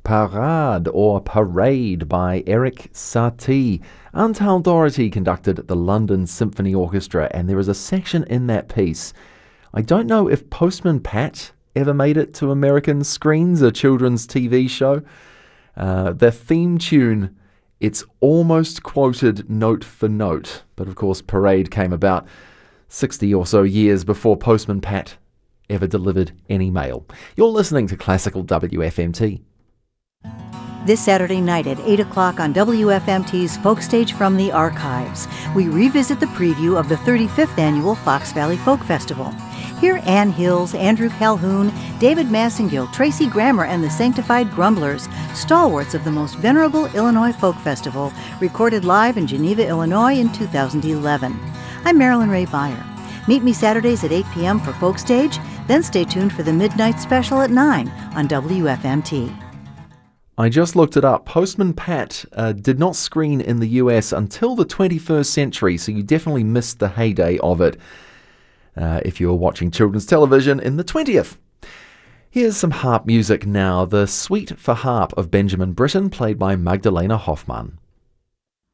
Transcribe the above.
Parade or Parade by Eric Satie. Antal Doherty conducted the London Symphony Orchestra, and there is a section in that piece. I don't know if Postman Pat ever made it to American screens, a children's TV show. The theme tune, it's almost quoted note for note, but of course Parade came about 60 or so years before Postman Pat ever delivered any mail. You're listening to Classical WFMT. This Saturday night at 8 o'clock on WFMT's Folk Stage from the Archives, we revisit the preview of the 35th Annual Fox Valley Folk Festival. Hear Ann Hills, Andrew Calhoun, David Massengill, Tracy Grammer, and the Sanctified Grumblers, stalwarts of the most venerable Illinois Folk Festival, recorded live in Geneva, Illinois in 2011. I'm Marilyn Ray Beyer. Meet me Saturdays at 8 p.m. for Folk Stage, then stay tuned for the Midnight Special at 9 on WFMT. I just looked it up. Postman Pat did not screen in the US until the 21st century, so you definitely missed the heyday of it if you were watching children's television in the 20th. Here's some harp music now. The Suite for Harp of Benjamin Britten, played by Magdalena Hoffmann.